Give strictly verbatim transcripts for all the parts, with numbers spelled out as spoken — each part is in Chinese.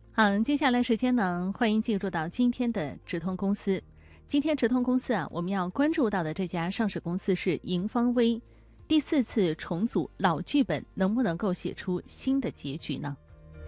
好，接下来时间呢，欢迎进入到今天的直通公司。今天直通公司啊，我们要关注到的这家上市公司是盈方微。第四次重组老剧本，能不能够写出新的结局呢？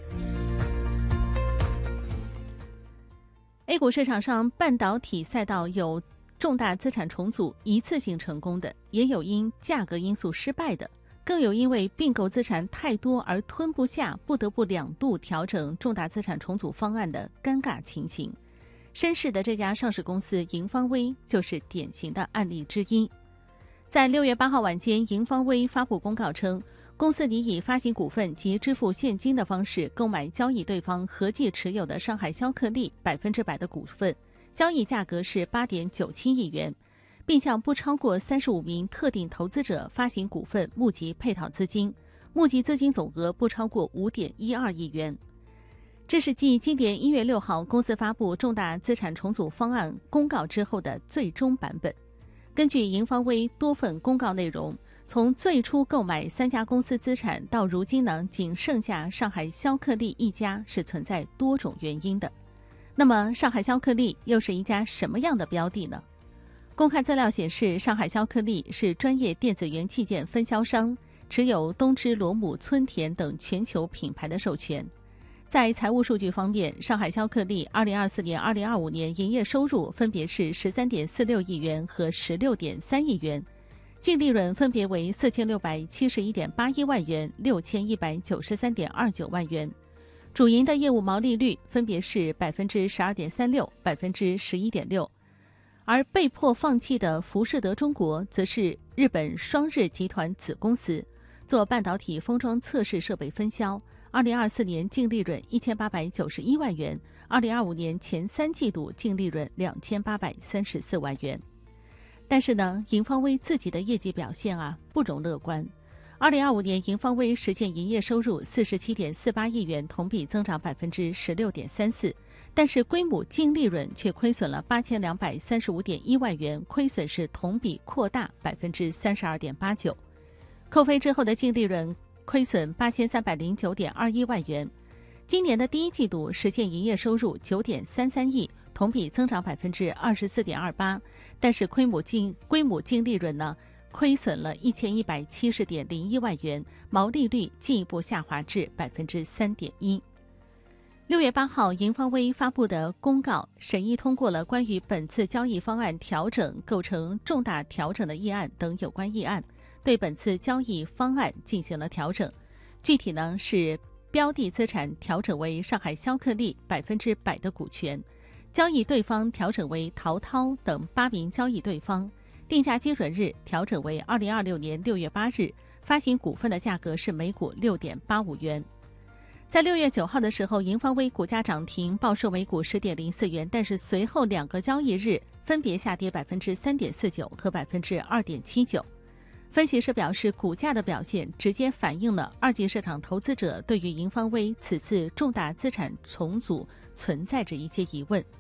A 股市场上，半导体赛道有重大资产重组一次性成功的，也有因价格因素失败的，更有因为并购资产太多而吞不下，不得不两度调整重大资产重组方案的尴尬情形。深市的这家上市公司盈方微就是典型的案例之一。在六月八号晚间，盈方微发布公告称，公司拟以发行股份及支付现金的方式购买交易对方合计持有的上海肖克力百分之百的股份，交易价格是八点九七亿元，并向不超过三十五名特定投资者发行股份募集配套资金，募集资金总额不超过五点一二亿元。这是继今年一月六号公司发布重大资产重组方案公告之后的最终版本。根据盈方微多份公告内容，从最初购买三家公司资产到如今呢，仅剩下上海肖克力一家，是存在多种原因的。那么上海肖克力又是一家什么样的标的呢？公开资料显示，上海肖克力是专业电子元器件分销商，持有东芝、罗姆、村田等全球品牌的授权。在财务数据方面，上海肖克力二零二四年、二零二五年营业收入分别是十三点四六亿元和十六点三亿元，净利润分别为四千六百七十一点八一万元、六千一百九十三点二九万元。主营的业务毛利率分别是百分之十二点三六、百分之十一点六。而被迫放弃的福士德中国则是日本双日集团子公司，做半导体封装测试设备分销。二零二四年净利润一千八百九十一万元，二零二五年前三季度净利润两千八百三十四万元。但是呢，盈方微自己的业绩表现啊不容乐观。二零二五年，盈方微实现营业收入四十七点四八亿元，同比增长百分之十六点三四，但是归母净利润却亏损了八千两百三十五点一万元，亏损是同比扩大百分之三十二点八九，扣非之后的净利润亏损八千三百零九点二一万元。今年的第一季度实现营业收入九点三三亿，同比增长百分之二十四点二八，但是归母净归母净利润呢，亏损了一千一百七十点零一万元，毛利率进一步下滑至百分之三点一。六月八号，盈方微发布的公告，审议通过了关于本次交易方案调整构成重大调整的议案等有关议案，对本次交易方案进行了调整。具体呢是标的资产调整为上海肖克力百分之百的股权，交易对方调整为陶涛等八名交易对方，定价基准日调整为二零二六年六月八日，发行股份的价格是每股六点八五元。在六月九号的时候，盈方微股价涨停，报收每股十点零四元，但是随后两个交易日分别下跌百分之三点四九和百分之二点七九。分析师表示，股价的表现直接反映了二级市场投资者对于盈方微此次重大资产重组存在着一些疑问。